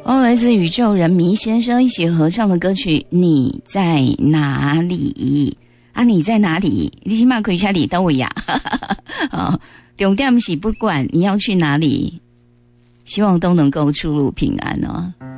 来自宇宙人迷先生一起合唱的歌曲《你在哪里》啊，你在哪里？你起码可以下里到我呀。重点是不管你要去哪里，希望都能够出入平安哦。